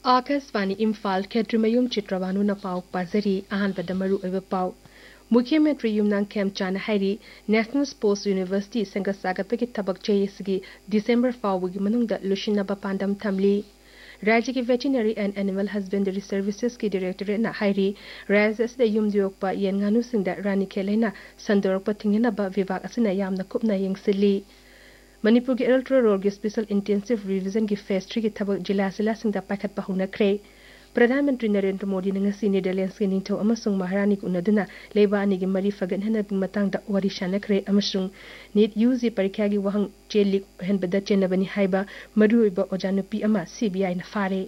आकाशवाणी इम्फाल खेत्रिमयुम चित्रवानु पाउ पाजरी अहानबद मरु ओइबा पाउ मुख्यमंत्री युमनांग खेमचाना हाइरी नेशनल स्पोर्ट्स यूनिवर्सिटी संगत सागतपगी थबक चेयसगी दिसंबर फाउबगी मनुंगदा लुशिनबा पांडम थमली राज्य की veterinary and animal husbandry services की डायरेक्टरेट ना हाइरी राज्य असिदा युमदियोकपा येनगानु सिंगदा रानीखेलैना संदोरकपा थिंगनबा विभाग असना यामना कुपना यंगसिली मणिपुर की इलेक्टोरल रोल की स्पेशल इंटेंसिव रिवीजन की फेज 3 की थबक जिला सिंगदा पाखत हुनख्रे प्रधानमंत्री नरेंद्र मोदी ने ngasi नेदरलैंड्स के निंथौ अमसुंग महारानी उनदुना लेबा अनि की मरी फगन मतंगदा वरी शानख्रे अमसुंग नीट यूजी परीक्षा की वहंग चेलिक हेनबदा चेनबनी हाइबा मरुइबा ओजानुपी अमा सीबीआई न फारे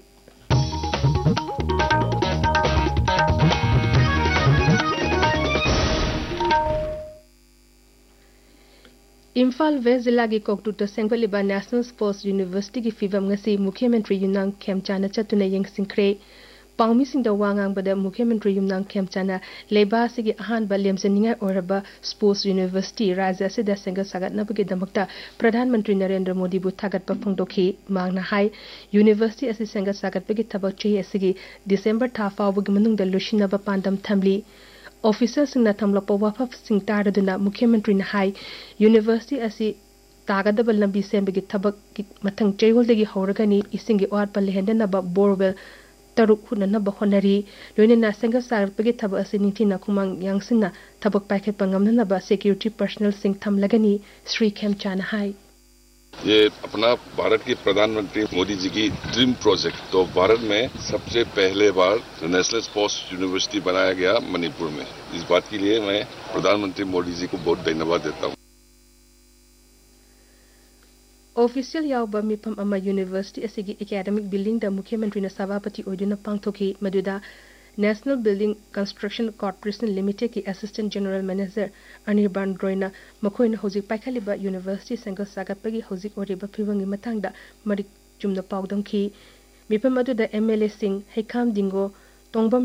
इम्फाल वेस्ट जिला की कोकटुत सेंगलिबा नेशनल स्पोर्ट्स यूनिवर्सिटी की फिवम ngasi मुख्यमंत्री युमनांग खेमचाना चतुना यंगसिंख्रे पाउमिसिंग वांगांगबदा मुख्यमंत्री युमनांग खेमचाना लेबा सिगी अहानबा लेमजनिंगा ओरबा स्पोर्ट्स यूनिवर्सिटी राज्य असिदा सेंग सागतनबगी दमकता प्रधानमंत्री नरेंद्र मोदी बु थागतपा फोंदोखी मांगना हाई यूनिवर्सिटी असि सेंग सागतपगी थबक चेय असिगी दिसंबर था फाउबगी मनुंगदा लुशिनबा पांडम थमली ऑफिसर सिंगना थमलपा वाफप सिंग तारदुना मुख्यमंत्री न हाई यूनिवर्सिटी असि तागदब लंबी सेंबगी थबक की मथंग चेगोलदगी हौरगनी इसिंगी वाटपा लेहेंदनबा बोरवेल तरुक हुननबा होनरी लोइनना संग सारपगी थबक असि निंथिना खुमांग यांगसिना थबक पाइखेत पंगमनबा सिक्योरिटी पर्सनल सिंग थमलगनी श्री खेमचाना हाई ये अपना भारत के प्रधानमंत्री मोदी जी की ड्रीम प्रोजेक्ट तो भारत में सबसे पहले बार नेशनल स्पोर्ट्स यूनिवर्सिटी बनाया गया मणिपुर में इस बात के लिए मैं प्रधानमंत्री मोदी जी को बहुत धन्यवाद देता हूँ ऑफिशियल यावबा मिफम अमा यूनिवर्सिटी असिगी एकेडमिक बिल्डिंग दा मुख्यमंत्री न सभापति ओइदुना पांगथोकी मदुदा national building construction corporation limited की assistant general manager Anirban रोयना मखोइन होजिक पाइखालिबा university संग सागतपगी होजिक ओरिबा फिवंगी मतंगदा मरिक चुमना पाउदंखी मिफम अदुदा एमएलए सिंह हेखाम दिंगो तोंगबम